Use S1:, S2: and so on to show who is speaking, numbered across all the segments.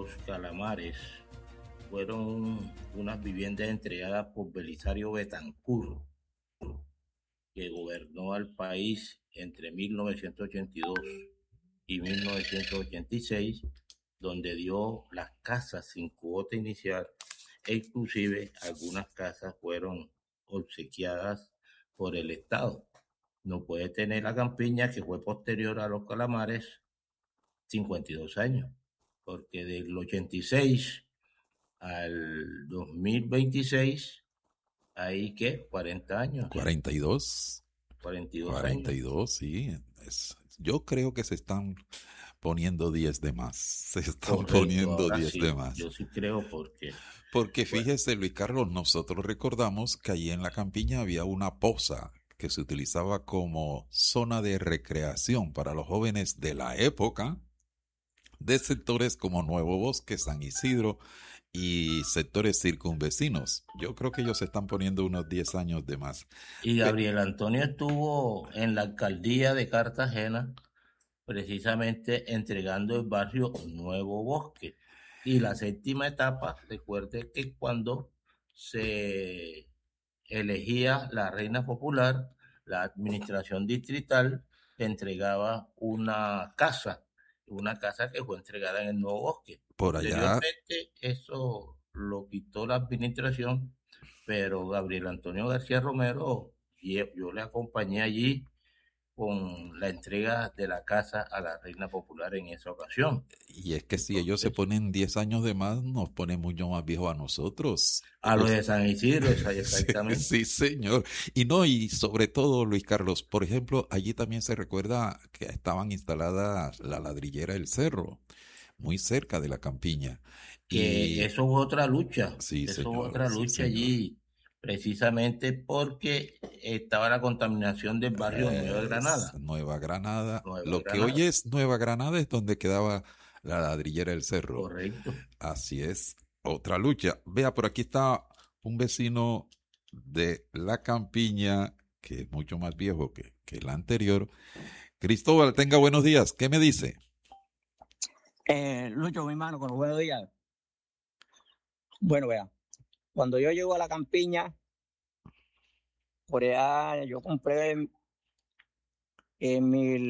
S1: Los Calamares fueron unas viviendas entregadas por Belisario Betancur, que gobernó al país entre 1982 y 1986, donde dio las casas sin cuota inicial e inclusive algunas casas fueron obsequiadas por el Estado. No puede tener la campiña, que fue posterior a Los Calamares, 52 años, porque del 86 al 2026 hay ¿qué? 40 años.
S2: 42.
S1: 42 años.
S2: Sí. Yo creo que se están poniendo 10 de más. Se están
S1: Correcto,
S2: poniendo
S1: ahora
S2: 10
S1: sí,
S2: de más.
S1: yo sí creo porque
S2: Porque fíjese, Luis Carlos, nosotros recordamos que allí en la campiña había una poza que se utilizaba como zona de recreación para los jóvenes de la época, de sectores como Nuevo Bosque, San Isidro y sectores circunvecinos. Yo creo que ellos se están poniendo unos 10 años de más.
S1: Y Gabriel Antonio estuvo en la alcaldía de Cartagena, precisamente entregando el barrio Nuevo Bosque. Y la séptima etapa, recuerde que cuando se elegía la reina popular, la administración distrital entregaba una casa que fue entregada en el Nuevo Bosque.
S2: Por allá.
S1: Posteriormente, eso lo quitó la administración, pero Gabriel Antonio García Romero, yo le acompañé allí con la entrega de la casa a la reina popular en esa ocasión.
S2: Y es que si ellos se ponen 10 años de más, nos ponen mucho más viejos a nosotros.
S1: A los de San Isidro, exactamente.
S2: Sí, señor. Y sobre todo, Luis Carlos, por ejemplo, allí también se recuerda que estaban instaladas la ladrillera del Cerro, muy cerca de la campiña.
S1: Que eso es otra lucha.
S2: Sí,
S1: eso
S2: señor,
S1: es otra
S2: sí,
S1: lucha
S2: señor.
S1: allí, precisamente porque estaba la contaminación del barrio
S2: Nueva Granada.
S1: Nueva
S2: Que
S1: Granada.
S2: hoy es Nueva Granada es donde quedaba la ladrillera del Cerro.
S1: Correcto.
S2: Así es, otra lucha. Vea, por aquí está un vecino de la campiña que es mucho más viejo que el anterior. Cristóbal, tenga buenos días. ¿Qué me dice?
S3: Lucho, mi hermano, con los buenos días. Bueno, vea, cuando yo llego a la campiña, por allá yo compré en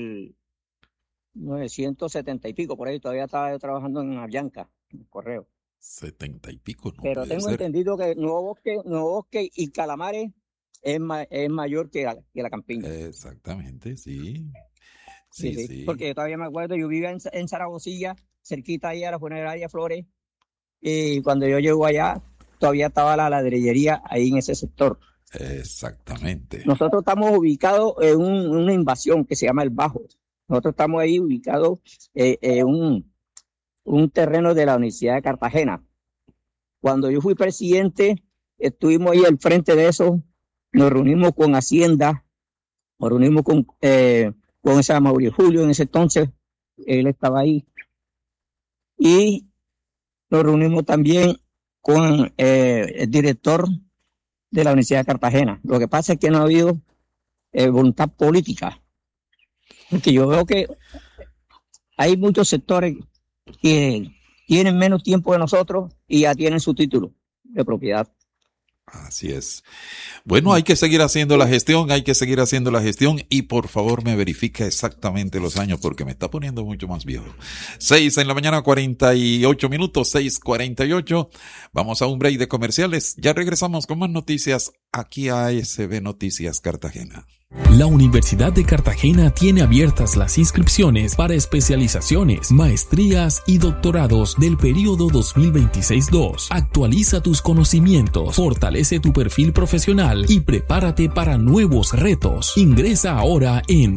S3: 1970 y pico, por ahí todavía estaba yo trabajando en Avianca, en el correo.
S2: 70 y pico, no
S3: Pero
S2: puede
S3: tengo
S2: ser.
S3: entendido que Nuevo Bosque y Calamares es mayor que la campiña.
S2: Exactamente, sí.
S3: Sí. Porque yo todavía me acuerdo, yo vivía en Zaragozilla, cerquita ahí a la funeraria Flores, y cuando yo llego allá, todavía estaba la ladrillería ahí en ese sector.
S2: Exactamente.
S3: Nosotros estamos ubicados en una invasión que se llama El Bajo. Nosotros estamos ahí ubicados en un terreno de la Universidad de Cartagena. Cuando yo fui presidente, estuvimos ahí al frente de eso, nos reunimos con Hacienda, nos reunimos con ese Mauricio Julio en ese entonces, él estaba ahí, y nos reunimos también con el director de la Universidad de Cartagena. Lo que pasa es que no ha habido voluntad política, porque yo veo que hay muchos sectores que tienen menos tiempo que nosotros y ya tienen su título de propiedad.
S2: Así es. Bueno, hay que seguir haciendo la gestión, y por favor me verifica exactamente los años porque me está poniendo mucho más viejo. 6 de la mañana, 48 minutos, 6:48. Vamos a un break de comerciales. Ya regresamos con más noticias aquí a ASB Noticias Cartagena.
S4: La Universidad de Cartagena tiene abiertas las inscripciones para especializaciones, maestrías y doctorados del periodo 2026-2. Actualiza tus conocimientos, fortalece tu perfil profesional y prepárate para nuevos retos. Ingresa ahora en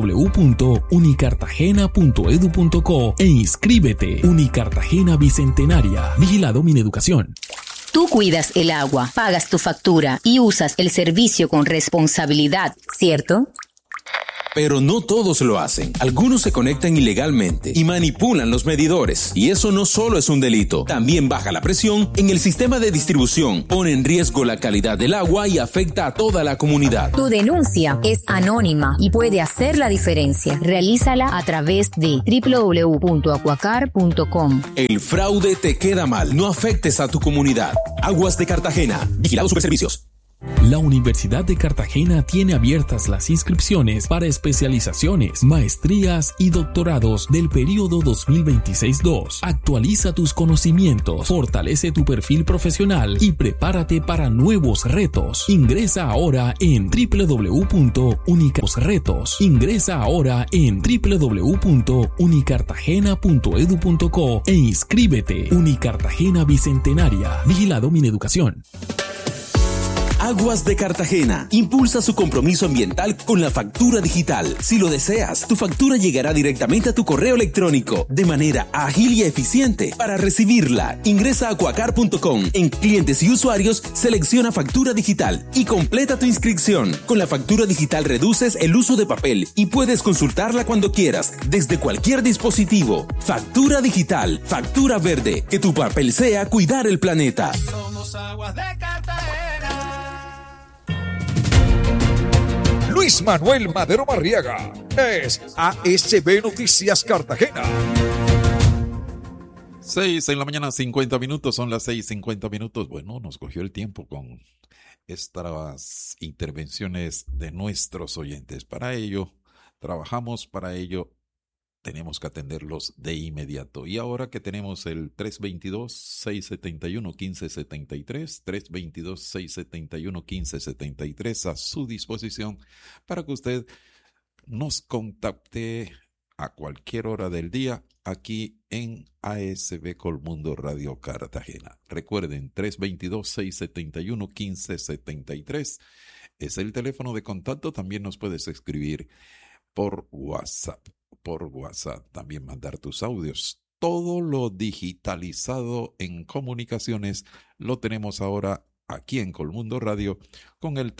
S4: www.unicartagena.edu.co e inscríbete. Unicartagena Bicentenaria. Vigilado Mineducación.
S5: Tú cuidas el agua, pagas tu factura y usas el servicio con responsabilidad, ¿cierto?
S6: Pero no todos lo hacen. Algunos se conectan ilegalmente y manipulan los medidores. Y eso no solo es un delito, también baja la presión en el sistema de distribución, pone en riesgo la calidad del agua y afecta a toda la comunidad.
S5: Tu denuncia es anónima y puede hacer la diferencia. Realízala a través de www.acuacar.com.
S6: El fraude te queda mal. No afectes a tu comunidad. Aguas de Cartagena. Vigilados Superservicios.
S4: La Universidad de Cartagena tiene abiertas las inscripciones para especializaciones, maestrías y doctorados del periodo 2026-2. Actualiza tus conocimientos, fortalece tu perfil profesional y prepárate para nuevos retos. Ingresa ahora en www.unicartagena.edu.co e inscríbete. Unicartagena Bicentenaria. Vigilado Mineducación.
S6: Aguas de Cartagena impulsa su compromiso ambiental con la factura digital. Si lo deseas, tu factura llegará directamente a tu correo electrónico de manera ágil y eficiente. Para recibirla, ingresa a acuacar.com. En clientes y usuarios, selecciona factura digital y completa tu inscripción. Con la factura digital reduces el uso de papel y puedes consultarla cuando quieras, desde cualquier dispositivo. Factura digital, factura verde. Que tu papel sea cuidar el planeta.
S7: Somos Aguas de Cartagena.
S8: Luis Manuel Madero Marriaga es ASB Noticias Cartagena.
S2: 6:50 a.m, son las 6:50. Bueno, nos cogió el tiempo con estas intervenciones de nuestros oyentes. Para ello, trabajamos, para ello tenemos que atenderlos de inmediato. Y ahora que tenemos el 322-671-1573, 322-671-1573 a su disposición para que usted nos contacte a cualquier hora del día aquí en ASB Colmundo Radio Cartagena. Recuerden, 322-671-1573 es el teléfono de contacto. También nos puedes escribir por WhatsApp. También mandar tus audios. Todo lo digitalizado en comunicaciones lo tenemos ahora aquí en Colmundo Radio con el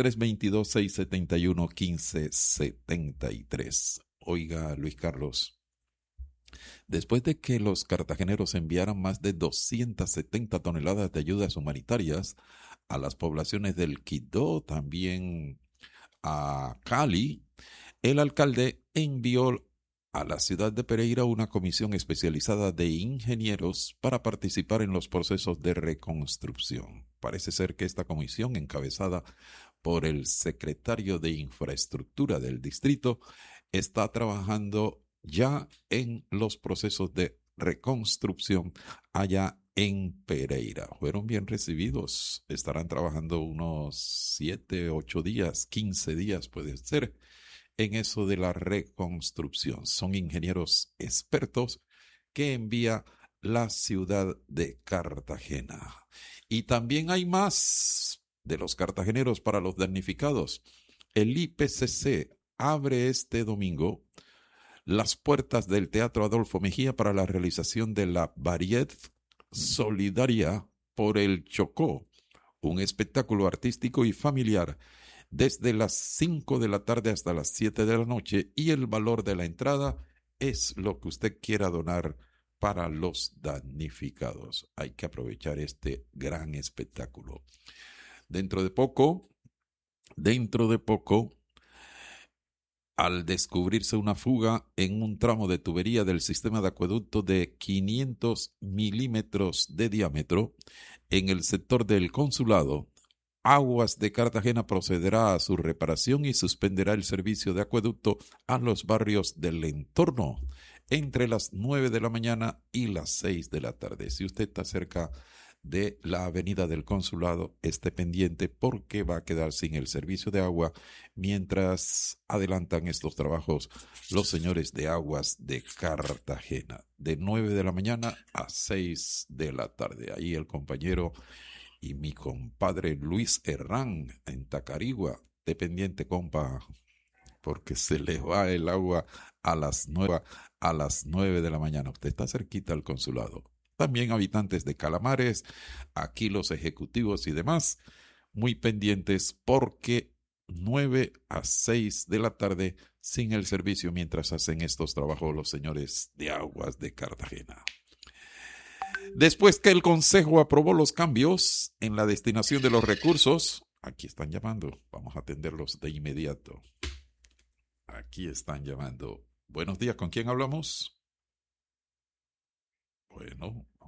S2: 322-671-1573. Oiga, Luis Carlos, después de que los cartageneros enviaran más de 270 toneladas de ayudas humanitarias a las poblaciones del Quibdó, también a Cali, el alcalde envió a la ciudad de Pereira una comisión especializada de ingenieros para participar en los procesos de reconstrucción. Parece ser que esta comisión, encabezada por el secretario de Infraestructura del distrito, está trabajando ya en los procesos de reconstrucción allá en Pereira. Fueron bien recibidos. Estarán trabajando unos 7, 8 días, 15 días puede ser, en eso de la reconstrucción. Son ingenieros expertos que envía la ciudad de Cartagena. Y también hay más de los cartageneros para los damnificados. El IPCC abre este domingo las puertas del Teatro Adolfo Mejía para la realización de la Variedad Solidaria por el Chocó, un espectáculo artístico y familiar desde las 5 de la tarde hasta las 7 de la noche, y el valor de la entrada es lo que usted quiera donar para los damnificados. Hay que aprovechar este gran espectáculo. Dentro de poco, al descubrirse una fuga en un tramo de tubería del sistema de acueducto de 500 milímetros de diámetro en el sector del Consulado, Aguas de Cartagena procederá a su reparación y suspenderá el servicio de acueducto a los barrios del entorno entre las 9 de la mañana y las 6 de la tarde. Si usted está cerca de la avenida del Consulado, esté pendiente porque va a quedar sin el servicio de agua mientras adelantan estos trabajos los señores de Aguas de Cartagena, de 9 de la mañana a 6 de la tarde. Ahí el compañero y mi compadre Luis Herrán en Tacarigua, dependiente, compa, porque se le va el agua a las 9 de la mañana. Usted está cerquita al consulado. También habitantes de Calamares, aquí los ejecutivos y demás, muy pendientes porque 9 a 6 de la tarde sin el servicio mientras hacen estos trabajos los señores de Aguas de Cartagena. Después que el Consejo aprobó los cambios en la destinación de los recursos, aquí están llamando, vamos a atenderlos de inmediato. Aquí están llamando. Buenos días, ¿con quién hablamos? Bueno.